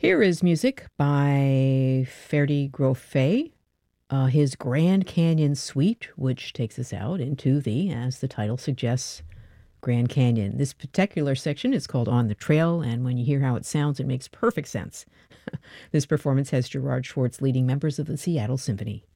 Here is music by Ferdi Grofé, his Grand Canyon Suite, which takes us out into as the title suggests, Grand Canyon. This particular section is called On the Trail, and when you hear how it sounds, it makes perfect sense. This performance has Gerard Schwartz leading members of the Seattle Symphony.